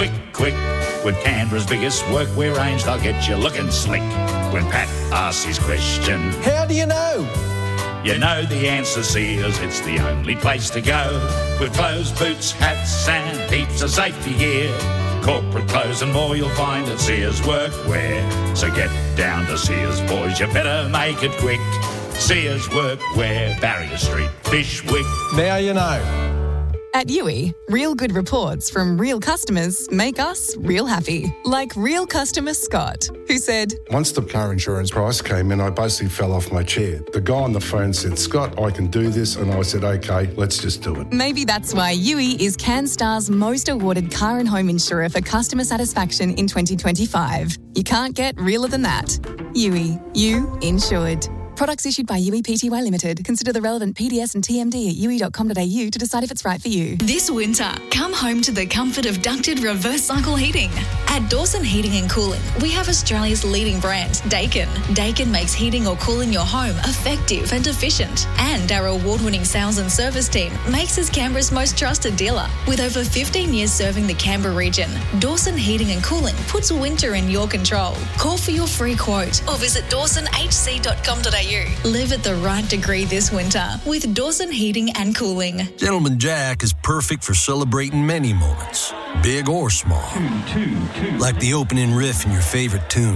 Quick, quick, with Canberra's biggest workwear range, they'll get you looking slick. When Pat asks his question, how do you know? You know the answer, Sears, it's the only place to go. With clothes, boots, hats and heaps of safety gear. Corporate clothes and more you'll find at Sears Workwear. So get down to Sears, boys, you better make it quick. Sears Workwear, Barrier Street, Fishwick. Now you know. At Yui, real good reports from real customers make us real happy. Like real customer Scott, who said, once the car insurance price came in, I basically fell off my chair. The guy on the phone said, Scott, I can do this. And I said, OK, let's just do it. Maybe that's why Yui is CanStar's most awarded car and home insurer for customer satisfaction in 2025. You can't get realer than that. Yui, you insured. Products issued by Yui Pty Limited. Consider the relevant PDS and TMD at yui.com.au to decide if it's right for you. This winter, come home to the comfort of ducted reverse cycle heating. At Dawson Heating and Cooling, we have Australia's leading brand, Daikin. Daikin makes heating or cooling your home effective and efficient. And our award-winning sales and service team makes us Canberra's most trusted dealer. With over 15 years serving the Canberra region, Dawson Heating and Cooling puts winter in your control. Call for your free quote or visit dawsonhc.com.au. Live at the right degree this winter with Dawson Heating and Cooling. Gentleman Jack is perfect for celebrating many moments, big or small. Like the opening riff in your favorite tune.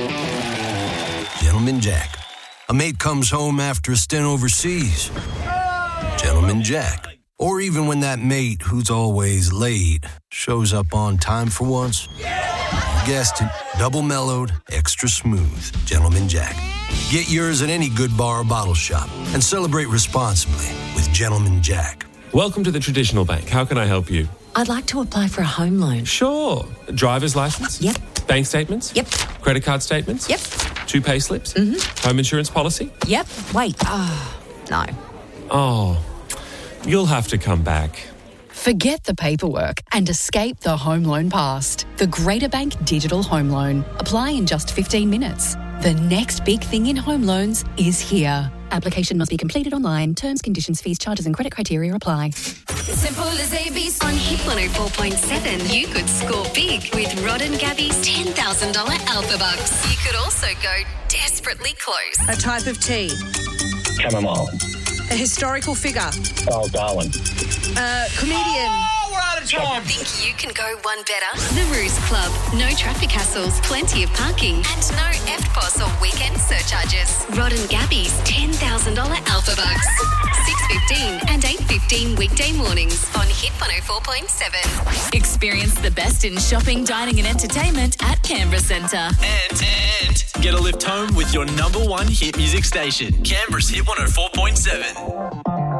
Gentleman Jack. A mate comes home after a stint overseas. Gentleman Jack. Or even when that mate who's always late shows up on time for once. You guessed it, double mellowed, extra smooth. Gentleman Jack. Get yours at any good bar or bottle shop and celebrate responsibly with Gentleman Jack. Welcome to the Traditional Bank. How can I help you? I'd like to apply for a home loan. Sure. Driver's license? Yep. Bank statements? Yep. Credit card statements? Yep. 2 pay slips? Mm-hmm. Home insurance policy? Yep. Wait. No. Oh, you'll have to come back. Forget the paperwork and escape the home loan past. The Greater Bank Digital Home Loan. Apply in just 15 minutes. The next big thing in home loans is here. Application must be completed online. Terms, conditions, fees, charges and credit criteria apply. Simple as ABC. On Hit 104.7, you could score big with Rod and Gabby's $10,000 Alpha Bucks. You could also go desperately close. A type of tea. Chamomile. A historical figure. Oh, Darwin. Comedian. Oh, we're out of time. Think you can go one better? The Ruse Club. No traffic hassles, plenty of parking, and no EFTPOS or weekend surcharges. Rod and Gabby's $10,000 Alpha Bucks. 6:15 and 8:15 weekday mornings on Hit 104.7. Experience the best in shopping, dining and entertainment at Canberra Centre. And get a lift home with your number one hit music station, Canberra's Hit 104.7.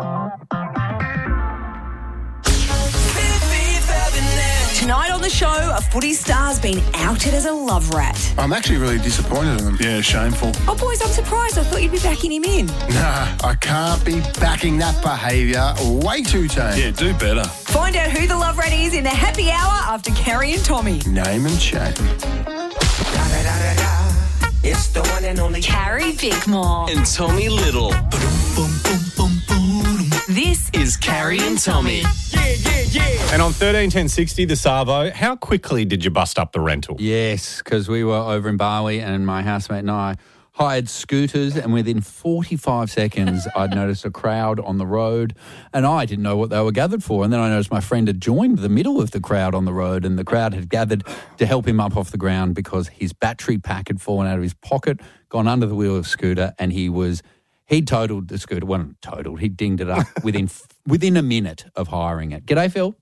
Tonight on the show, a footy star's been outed as a love rat. I'm actually really disappointed in him. Yeah, shameful. Oh, boys, I'm surprised. I thought you'd be backing him in. Nah, I can't be backing that behaviour. Way too tame. Yeah, do better. Find out who the love rat is in the happy hour after Carrie and Tommy. Name and shame. It's the one and only Carrie Bickmore And Tommy Little. This is Carrie and Tommy. And on 131060, the Savo, how quickly did you bust up the rental? Yes, because we were over in Barwey and my housemate and I hired scooters, and within 45 seconds I'd noticed a crowd on the road and I didn't know what they were gathered for. And then I noticed my friend had joined the middle of the crowd on the road, and the crowd had gathered to help him up off the ground because his battery pack had fallen out of his pocket, gone under the wheel of the scooter, and he'd totaled the scooter. Well, not totaled, he dinged it up within a minute of hiring it. G'day, Phil.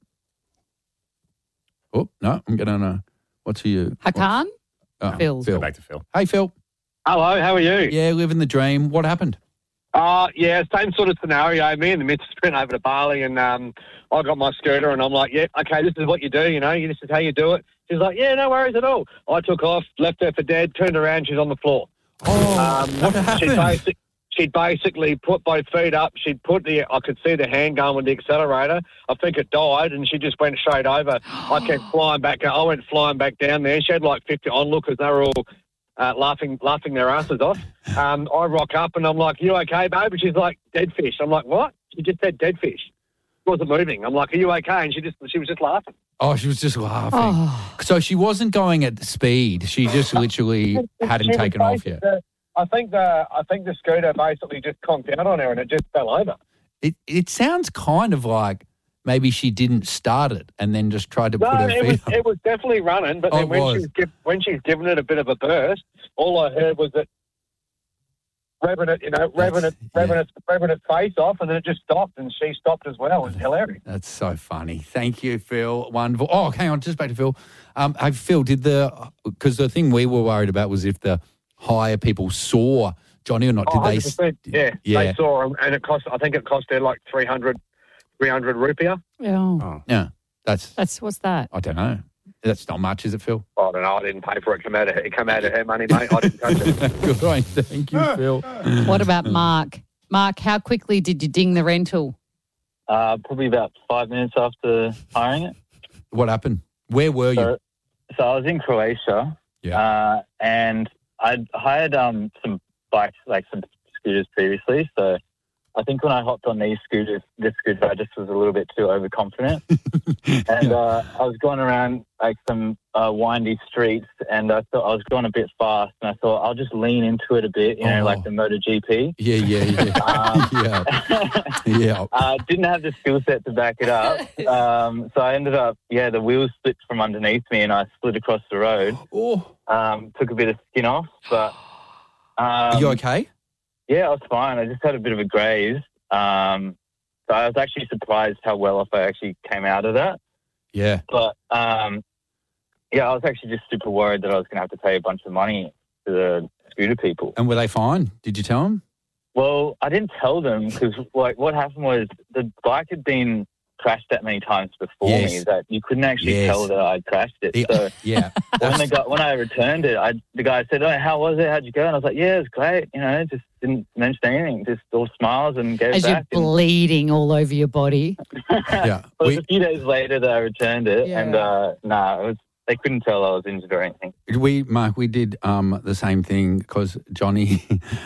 Oh, no, I'm going to what's for you? Hakan? Phil. Go back to Phil. Hey, Phil. Hello, how are you? Yeah, living the dream. What happened? Yeah, same sort of scenario. Me and the missus went over to Bali, and I got my scooter, and I'm like, yeah, okay, this is what you do, this is how you do it. She's like, yeah, no worries at all. I took off, left her for dead, turned around, she's on the floor. Oh, what happened? She'd basically put both feet up. I could see the hand going with the accelerator. I think it died, and she just went straight over. I kept flying back. I went flying back down there. She had like 50 onlookers. They were all laughing their asses off. I rock up, and I'm like, you okay, babe? And she's like, dead fish. I'm like, what? She just said dead fish. wasn't moving. I'm like, are you okay? And she was just laughing. Oh, she was just laughing. So she wasn't going at speed. She just literally hadn't taken off yet. I think the scooter basically just conked out on her and it just fell over. It sounds kind of like maybe she didn't start it and then just tried to put her feet up. It was definitely running, but then when she's given it a bit of a burst, all I heard was that revving its face off, and then it just stopped, and she stopped as well. It was hilarious. That's so funny. Thank you, Phil. Wonderful. Oh, hang on, just back to Phil. Hey, Phil, because the thing we were worried about was if the hire people saw Johnny or not. Did they? Yeah, they saw him, and I think it cost her like 300 rupiah. Yeah. That's what's that? I don't know. That's not much, is it, Phil? I don't know. I didn't pay for it. It came out of her money, mate. I didn't touch it. Good on. Thank you, Phil. What about Mark? Mark, how quickly did you ding the rental? Probably about 5 minutes after hiring it. What happened? Where were you? So I was in Croatia. Yeah. And I'd hired some bikes, like some scooters previously. So I think when I hopped on this scooter, I just was a little bit too overconfident. And I was going around like some windy streets, and I thought I was going a bit fast, and I thought I'll just lean into it a bit, like the MotoGP. Yeah. Didn't have the skill set to back it up. So I ended up, the wheels slipped from underneath me, and I slid across the road. Took a bit of skin off, but... Are you okay? Yeah, I was fine. I just had a bit of a graze. So I was actually surprised how well off I actually came out of that. Yeah. But, I was actually just super worried that I was going to have to pay a bunch of money to the scooter people. And were they fine? Did you tell them? Well, I didn't tell them because what happened was the bike had been crashed that many times before me that you couldn't actually tell that I'd crashed it. So when I returned it, the guy said, "Oh, how was it? How'd you go?" And I was like, "Yeah, it was great. Just didn't mention anything. Just all smiles and gave As it back." You're bleeding all over your body. It was a few days later that I returned it, and they couldn't tell I was injured or anything. Mark, we did the same thing because Johnny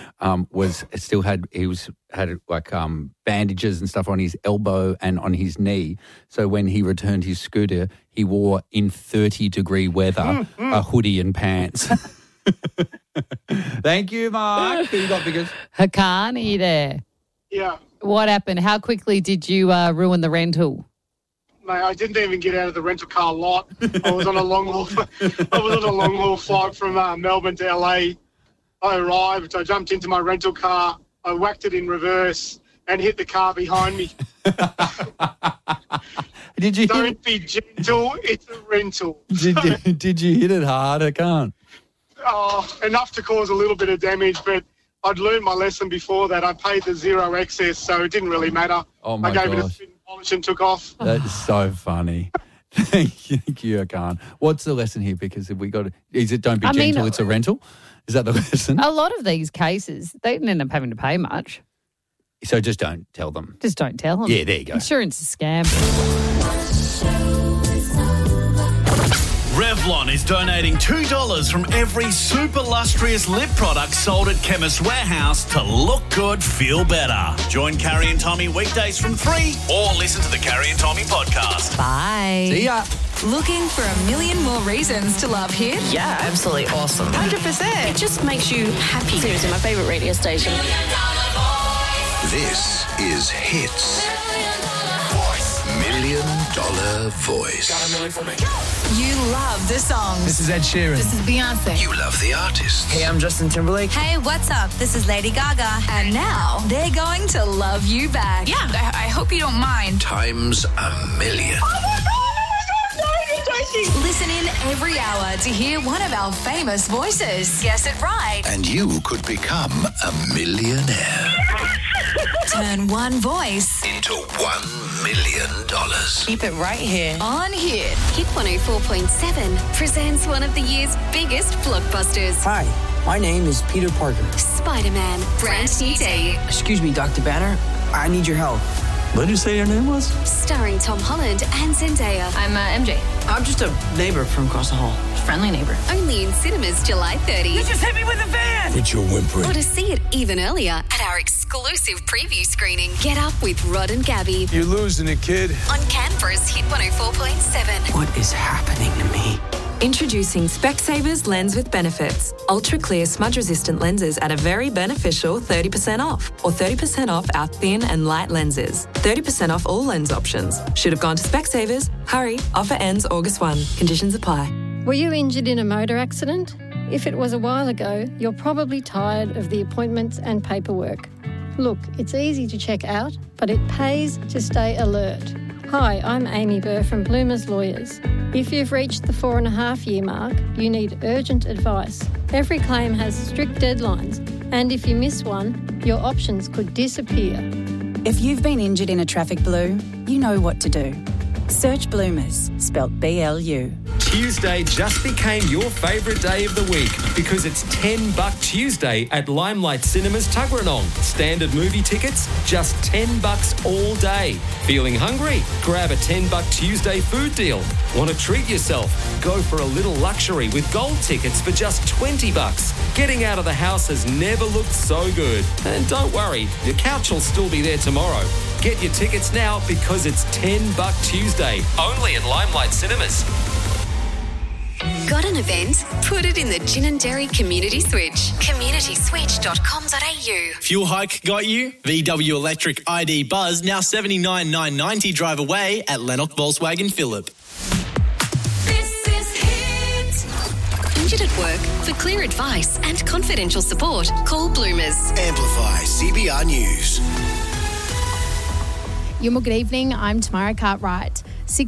had bandages and stuff on his elbow and on his knee. So when he returned his scooter, he wore in 30-degree weather a hoodie and pants. Thank you, Mark. Who you got, Biggers? Hakan, are you there? Yeah. What happened? How quickly did you ruin the rental? Mate, I didn't even get out of the rental car lot. I was on a long haul flight from Melbourne to LA. I arrived. I jumped into my rental car. I whacked it in reverse and hit the car behind me. Don't be gentle. It's a rental. Did you hit it hard? I can't. Enough to cause a little bit of damage, but I'd learned my lesson before that. I paid the zero excess, so it didn't really matter. Oh my I gave gosh. it a spin polish and took off. That is so funny. Thank you, Hakan. What's the lesson here? Because if we got is it don't be gentle, it's a rental? Is that the lesson? A lot of these cases, they didn't end up having to pay much. So just don't tell them. Just don't tell them. Yeah, there you go. Insurance is a scam. Revlon is donating $2 from every super lustrous lip product sold at Chemist Warehouse to look good, feel better. Join Carrie and Tommy weekdays from 3 or listen to the Carrie and Tommy podcast. Bye. See ya. Looking for a million more reasons to love Hit? Yeah, absolutely awesome. 100%. It just makes you happy. Seriously, my favourite radio station. This is Hits. $1 Million Voice. You love the songs. This is Ed Sheeran. This is Beyonce. You love the artist. Hey, I'm Justin Timberlake. Hey, what's up? This is Lady Gaga. And now they're going to love you back. Yeah, I hope you don't mind. Times a million. Listen in every hour to hear one of our famous voices. Guess it right. And you could become a millionaire. Turn one voice into $1 million. Keep it right here. On Hit. Hit 104.7 presents one of the year's biggest blockbusters. Hi, my name is Peter Parker. Spider-Man, brand new day. Excuse me, Dr. Banner. I need your help. What did you say your name was? Starring Tom Holland and Zendaya. I'm MJ. I'm just a neighbour from across the hall. Friendly neighbour. Only in cinemas July 30. You just hit me with a van! Quit your whimpering. Or to see it even earlier at our exclusive preview screening. Get Up with Rod and Gabby. You're losing it, kid. On Canberra's Hit 104.7. What is happening to me? Introducing Specsavers Lens with Benefits. Ultra clear smudge-resistant lenses at a very beneficial 30% off. Or 30% off our thin and light lenses. 30% off all lens options. Should have gone to Specsavers. Hurry, offer ends August 1. Conditions apply. Were you injured in a motor accident? If it was a while ago, you're probably tired of the appointments and paperwork. Look, it's easy to check out, but it pays to stay alert. Hi, I'm Amy Burr from Bloomers Lawyers. If you've reached the 4.5-year mark, you need urgent advice. Every claim has strict deadlines, and if you miss one, your options could disappear. If you've been injured in a traffic blue, you know what to do. Search Bloomers, spelt BLU. Tuesday just became your favourite day of the week because it's $10 Tuesday at Limelight Cinemas Tuggeranong. Standard movie tickets, just $10 all day. Feeling hungry? Grab a $10 Tuesday food deal. Want to treat yourself? Go for a little luxury with gold tickets for just $20. Getting out of the house has never looked so good. And don't worry, your couch will still be there tomorrow. Get your tickets now because it's $10 Tuesday, only at Limelight Cinemas. Got an event? Put it in the Gin and Dairy Community Switch. communityswitch.com.au. Fuel hike got you? VW Electric ID Buzz now $79,990 drive away at Lennox Volkswagen Phillip. This is Hit. Injured at work? For clear advice and confidential support, call Bloomers. Amplify CBR News. Good evening, I'm Tamara Cartwright.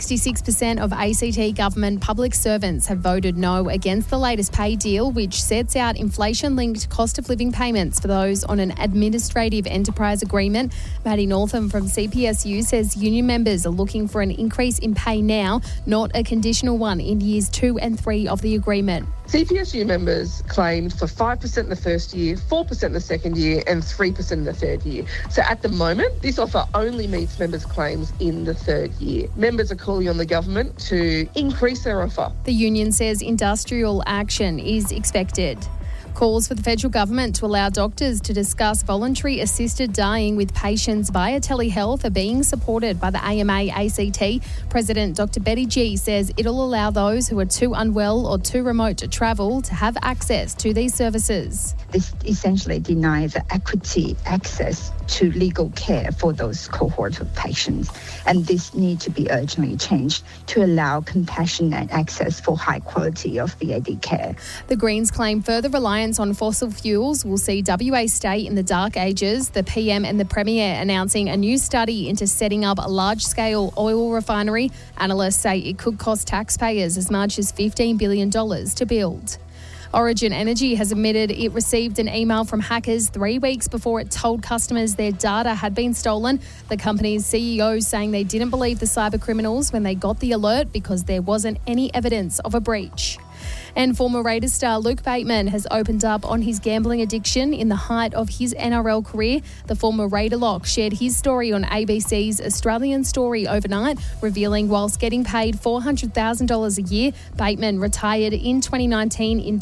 66% of ACT government public servants have voted no against the latest pay deal, which sets out inflation-linked cost of living payments for those on an administrative enterprise agreement. Maddie Northam from CPSU says union members are looking for an increase in pay now, not a conditional one in years 2 and 3 of the agreement. CPSU members claimed for 5% the first year, 4% the second year and 3% the third year. So at the moment, this offer only meets members' claims in the third year. Members are calling on the government to increase their offer. The union says industrial action is expected. Calls for the federal government to allow doctors to discuss voluntary assisted dying with patients via telehealth are being supported by the AMA-ACT. President Dr. Betty G says it'll allow those who are too unwell or too remote to travel to have access to these services. This essentially denies equity access to legal care for those cohorts of patients, and this needs to be urgently changed to allow compassionate access for high quality of VAD care. The Greens claim further reliance on fossil fuels will see WA stay in the dark ages. The PM and the Premier announcing a new study into setting up a large-scale oil refinery. Analysts say it could cost taxpayers as much as $15 billion to build. Origin Energy has admitted it received an email from hackers 3 weeks before it told customers their data had been stolen. The company's CEO saying they didn't believe the cyber criminals when they got the alert because there wasn't any evidence of a breach. And former Raiders star Luke Bateman has opened up on his gambling addiction in the height of his NRL career. The former Raider lock shared his story on ABC's Australian Story overnight, revealing whilst getting paid $400,000 a year, Bateman retired in 2019 in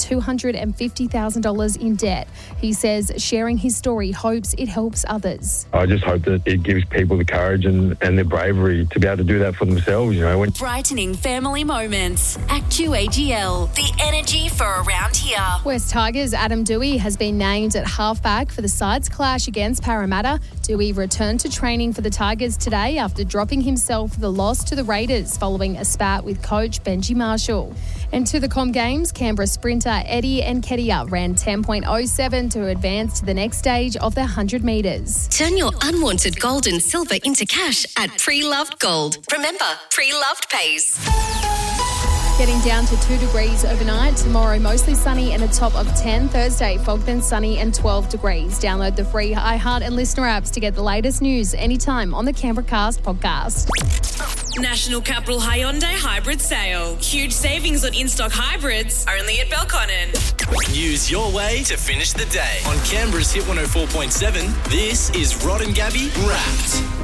$250,000 in debt. He says sharing his story hopes it helps others. I just hope that it gives people the courage and the bravery to be able to do that for themselves, you know. Brightening family moments. ActuAGL. The energy for around here. West Tigers' Adam Dewey has been named at halfback for the side's clash against Parramatta. Dewey returned to training for the Tigers today after dropping himself for the loss to the Raiders following a spat with coach Benji Marshall. And to the Com Games, Canberra sprinter Eddie Nketiah ran 10.07 to advance to the next stage of the 100 metres. Turn your unwanted gold and silver into cash at Pre-Loved Gold. Remember, Pre-Loved pays. Getting down to 2 degrees overnight. Tomorrow, mostly sunny and a top of 10. Thursday, fog then sunny and 12 degrees. Download the free iHeart and Listener apps to get the latest news anytime on the Canberra Cast podcast. National Capital Hyundai Hybrid Sale. Huge savings on in-stock hybrids, only at Belconnen. Use your way to finish the day. On Canberra's Hit 104.7, this is Rod and Gabby Wrapped.